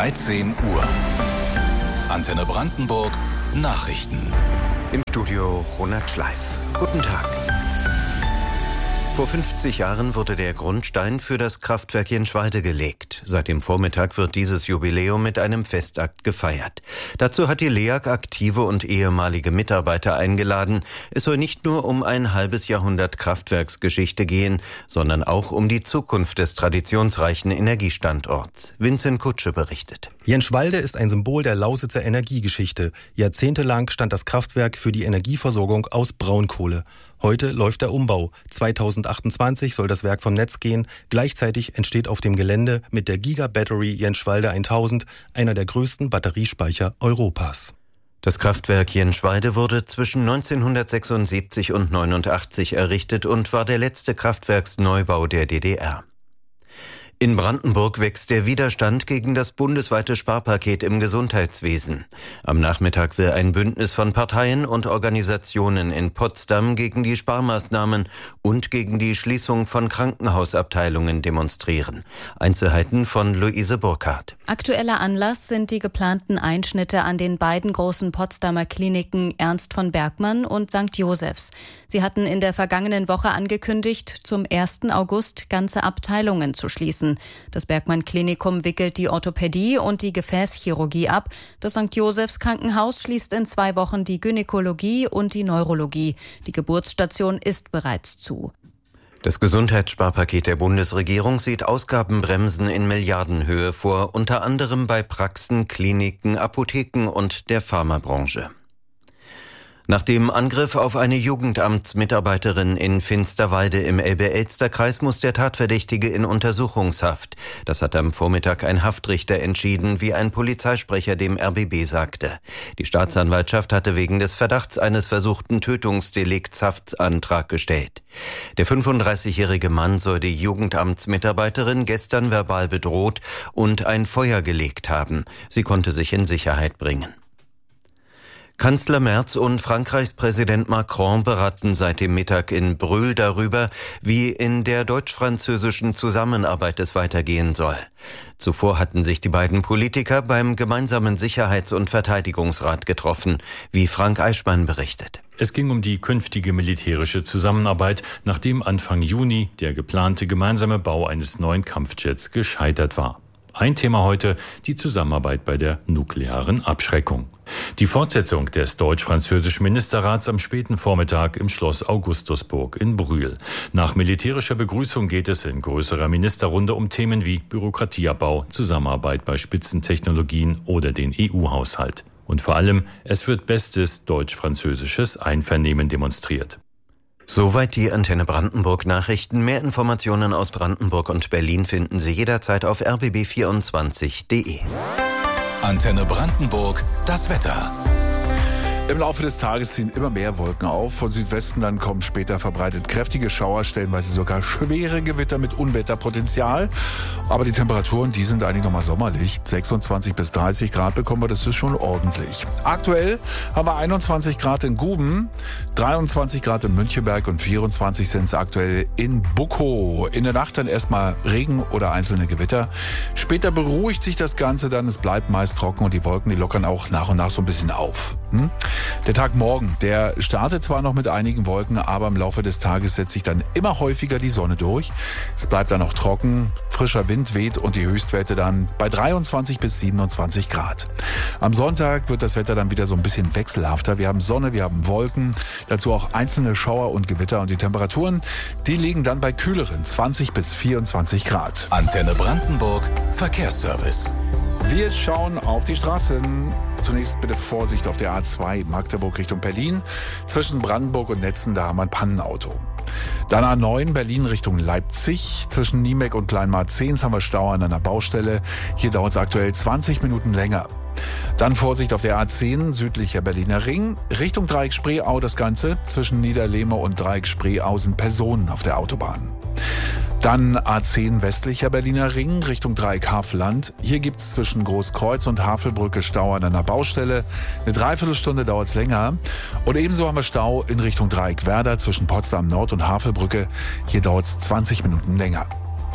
13 Uhr. Antenne Brandenburg Nachrichten. Im Studio Ronald Schleif. Guten Tag. Vor 50 Jahren wurde der Grundstein für das Kraftwerk Jenschwalde gelegt. Seit dem Vormittag wird dieses Jubiläum mit einem Festakt gefeiert. Dazu hat die LEAG aktive und ehemalige Mitarbeiter eingeladen. Es soll nicht nur um ein halbes Jahrhundert Kraftwerksgeschichte gehen, sondern auch um die Zukunft des traditionsreichen Energiestandorts. Vincent Kutsche berichtet. Jenschwalde ist ein Symbol der Lausitzer Energiegeschichte. Jahrzehntelang stand das Kraftwerk für die Energieversorgung aus Braunkohle. Heute läuft der Umbau. 2028 soll das Werk vom Netz gehen. Gleichzeitig entsteht auf dem Gelände mit der Giga-Battery Jenschwalde 1000 einer der größten Batteriespeicher Europas. Das Kraftwerk Jenschwalde wurde zwischen 1976 und 1989 errichtet und war der letzte Kraftwerksneubau der DDR. In Brandenburg wächst der Widerstand gegen das bundesweite Sparpaket im Gesundheitswesen. Am Nachmittag will ein Bündnis von Parteien und Organisationen in Potsdam gegen die Sparmaßnahmen und gegen die Schließung von Krankenhausabteilungen demonstrieren. Einzelheiten von Luise Burkhardt. Aktueller Anlass sind die geplanten Einschnitte an den beiden großen Potsdamer Kliniken Ernst von Bergmann und St. Josephs. Sie hatten in der vergangenen Woche angekündigt, zum 1. August ganze Abteilungen zu schließen. Das Bergmann-Klinikum wickelt die Orthopädie und die Gefäßchirurgie ab. Das St. Josephs Krankenhaus schließt in 2 Wochen die Gynäkologie und die Neurologie. Die Geburtsstation ist bereits zu. Das Gesundheitssparpaket der Bundesregierung sieht Ausgabenbremsen in Milliardenhöhe vor, unter anderem bei Praxen, Kliniken, Apotheken und der Pharmabranche. Nach dem Angriff auf eine Jugendamtsmitarbeiterin in Finsterwalde im Elbe-Elster-Kreis muss der Tatverdächtige in Untersuchungshaft. Das hat am Vormittag ein Haftrichter entschieden, wie ein Polizeisprecher dem RBB sagte. Die Staatsanwaltschaft hatte wegen des Verdachts eines versuchten Tötungsdelikts Haftantrag gestellt. Der 35-jährige Mann soll die Jugendamtsmitarbeiterin gestern verbal bedroht und ein Feuer gelegt haben. Sie konnte sich in Sicherheit bringen. Kanzler Merz und Frankreichs Präsident Macron beraten seit dem Mittag in Brühl darüber, wie in der deutsch-französischen Zusammenarbeit es weitergehen soll. Zuvor hatten sich die beiden Politiker beim gemeinsamen Sicherheits- und Verteidigungsrat getroffen, wie Frank Eichmann berichtet. Es ging um die künftige militärische Zusammenarbeit, nachdem Anfang Juni der geplante gemeinsame Bau eines neuen Kampfjets gescheitert war. Ein Thema heute, die Zusammenarbeit bei der nuklearen Abschreckung. Die Fortsetzung des deutsch-französischen Ministerrats am späten Vormittag im Schloss Augustusburg in Brühl. Nach militärischer Begrüßung geht es in größerer Ministerrunde um Themen wie Bürokratieabbau, Zusammenarbeit bei Spitzentechnologien oder den EU-Haushalt. Und vor allem, es wird bestes deutsch-französisches Einvernehmen demonstriert. Soweit die Antenne Brandenburg Nachrichten. Mehr Informationen aus Brandenburg und Berlin finden Sie jederzeit auf rbb24.de. Antenne Brandenburg, das Wetter. Im Laufe des Tages ziehen immer mehr Wolken auf. Von Südwesten dann kommen später verbreitet kräftige Schauer, stellenweise sogar schwere Gewitter mit Unwetterpotenzial. Aber die Temperaturen, die sind eigentlich nochmal sommerlich. 26 bis 30 Grad bekommen wir, das ist schon ordentlich. Aktuell haben wir 21 Grad in Guben, 23 Grad in Münchenberg und 24 sind es aktuell in Bukow. In der Nacht dann erstmal Regen oder einzelne Gewitter. Später beruhigt sich das Ganze dann, es bleibt meist trocken und die Wolken, die lockern auch nach und nach so ein bisschen auf. Der Tag morgen, der startet zwar noch mit einigen Wolken, aber im Laufe des Tages setzt sich dann immer häufiger die Sonne durch. Es bleibt dann auch trocken, frischer Wind weht und die Höchstwerte dann bei 23 bis 27 Grad. Am Sonntag wird das Wetter dann wieder so ein bisschen wechselhafter. Wir haben Sonne, wir haben Wolken, dazu auch einzelne Schauer und Gewitter und die Temperaturen, die liegen dann bei kühleren 20 bis 24 Grad. Antenne Brandenburg, Verkehrsservice. Wir schauen auf die Straßen. Zunächst bitte Vorsicht auf der A2 Magdeburg Richtung Berlin. Zwischen Brandenburg und Netzen, da haben wir ein Pannenauto. Dann A9 Berlin Richtung Leipzig. Zwischen Niemek und Kleinmarzehns haben wir Stau an einer Baustelle. Hier dauert es aktuell 20 Minuten länger. Dann Vorsicht auf der A10 südlicher Berliner Ring. Richtung Dreieck Spreeau das Ganze. Zwischen Niederlehme und Dreieck Spreeau sind Personen auf der Autobahn. Dann A10 westlicher Berliner Ring Richtung Dreieck Havelland. Hier gibt's zwischen Großkreuz und Havelbrücke Stau an einer Baustelle. Eine Dreiviertelstunde dauert's länger. Und ebenso haben wir Stau in Richtung Dreieck Werder zwischen Potsdam Nord und Havelbrücke. Hier dauert's 20 Minuten länger.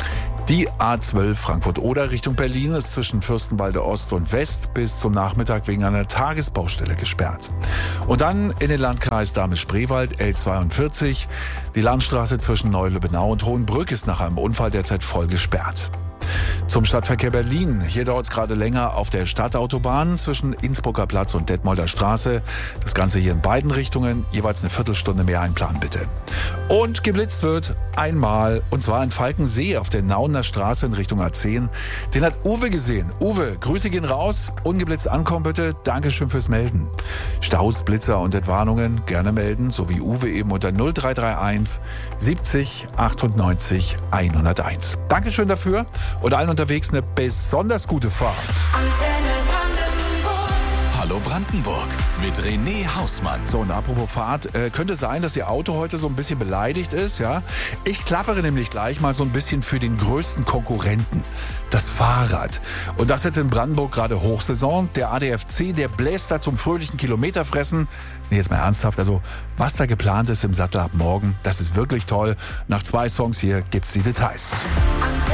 Die A12 Frankfurt-Oder Richtung Berlin ist zwischen Fürstenwalde Ost und West bis zum Nachmittag wegen einer Tagesbaustelle gesperrt. Und dann in den Landkreis Dahme-Spreewald, L42. Die Landstraße zwischen Neu-Lübbenau und Hohenbrück ist nach einem Unfall derzeit voll gesperrt. Zum Stadtverkehr Berlin. Hier dauert es gerade länger auf der Stadtautobahn zwischen Innsbrucker Platz und Detmolder Straße. Das Ganze hier in beiden Richtungen. Jeweils eine Viertelstunde mehr einplanen, bitte. Und geblitzt wird einmal. Und zwar in Falkensee auf der Nauener Straße in Richtung A10. Den hat Uwe gesehen. Uwe, Grüße gehen raus. Ungeblitzt ankommen, bitte. Dankeschön fürs Melden. Staus, Blitzer und Entwarnungen gerne melden. So wie Uwe eben unter 0331 70 98 101. Dankeschön dafür. Und allen unterwegs eine besonders gute Fahrt. Hallo Brandenburg mit René Hausmann. So, und apropos Fahrt, könnte sein, dass Ihr Auto heute so ein bisschen beleidigt ist, ja? Ich klappere nämlich gleich mal so ein bisschen für den größten Konkurrenten, das Fahrrad. Und das ist in Brandenburg gerade Hochsaison. Der ADFC, der bläst da zum fröhlichen Kilometerfressen. Nee, jetzt mal ernsthaft, also was da geplant ist im Sattel ab morgen, das ist wirklich toll. Nach 2 Songs hier gibt's die Details.